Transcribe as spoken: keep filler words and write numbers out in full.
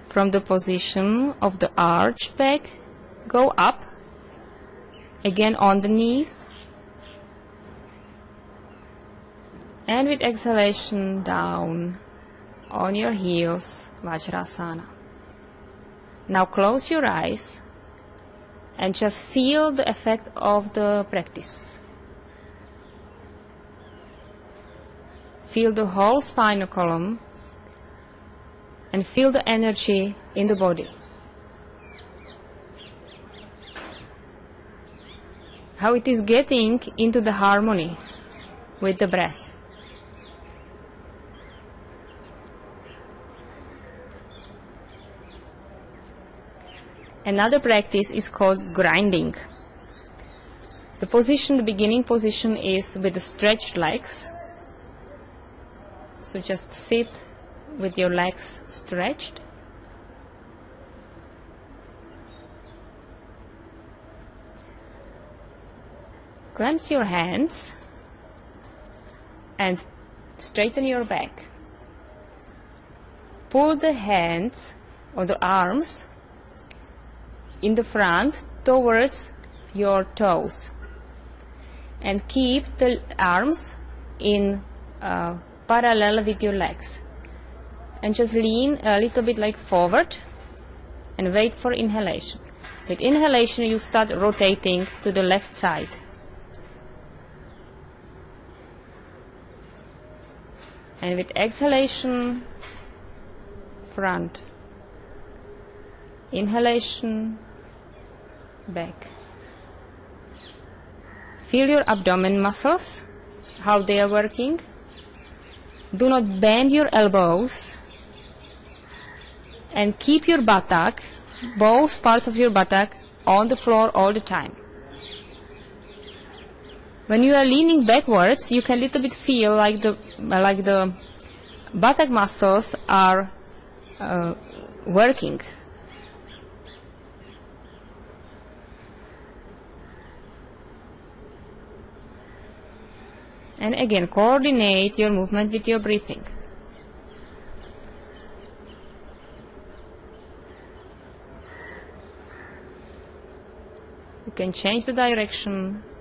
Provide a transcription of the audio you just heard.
From the position of the arched back, go up, again on the knees, and with exhalation down on your heels, Vajrasana. Now close your eyes and just feel the effect of the practice. Feel the whole spinal column and feel the energy in the body. How it is getting into the harmony with the breath. Another practice is called grinding. The position, the beginning position is with the stretched legs. So just sit with your legs stretched. Clench your hands and straighten your back. Pull the hands or the arms in the front towards your toes and keep the arms in uh, parallel with your legs, and just lean a little bit like forward and wait for inhalation. With inhalation you start rotating to the left side. And with exhalation, front. Inhalation, back. Feel your abdomen muscles, how they are working. Do not bend your elbows and keep your buttock, both parts of your buttock, on the floor all the time. When you are leaning backwards, you can little bit feel like the like the buttock muscles are uh, working. And again, coordinate your movement with your breathing. You can change the direction